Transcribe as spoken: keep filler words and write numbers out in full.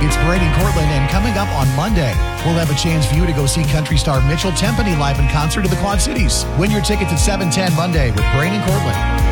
It's Brain and Cortland, and coming up on Monday, we'll have a chance for you to go see country star Mitchell Tempany live in concert in the Quad Cities. Win your tickets at seven ten Monday with Brain and Cortland.